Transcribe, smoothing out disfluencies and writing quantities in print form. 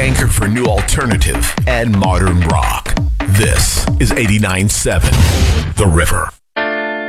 anchor for new alternative and modern rock. This is 89.7 The River.